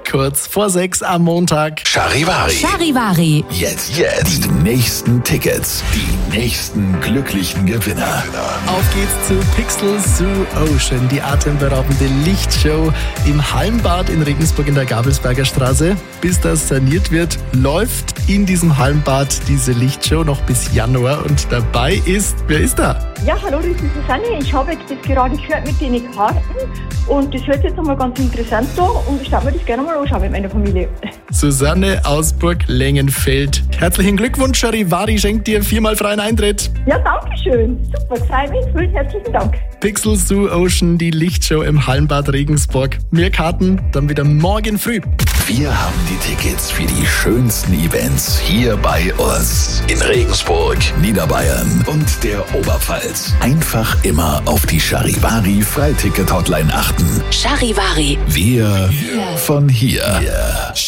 kurz vor 6 am Montag. Charivari. Jetzt. Die nächsten Tickets. Die nächsten glücklichen Gewinner. Auf geht's zu Pixel Zoo Ocean, die atemberaubende Lichtshow im Hallenbad in Regensburg in der Gabelsberger Straße. Bis das saniert wird, läuft in diesem Hallenbad diese Lichtshow noch bis Januar. Und dabei ist, wer ist da? Ja, hallo, das ist Susanne. Ich habe jetzt das gerade gehört mit den Karten und das hört jetzt einmal ganz interessant an und ich darf mir das gerne mal anschauen mit meiner Familie. Susanne aus Burg-Lengenfeld. Herzlichen Glückwunsch, Charivari schenkt dir 4-mal freien Eintritt. Ja, danke schön. Super, freue mich. Vielen herzlichen Dank. Pixel Zoo Ocean, die Lichtshow im Hallenbad Regensburg. Mehr Karten dann wieder morgen früh. Wir haben die Tickets für die schönsten Events hier bei uns. In Regensburg, Niederbayern und der Oberpfalz. Einfach immer auf die Charivari Freiticket-Hotline achten. Charivari. Wir von hier.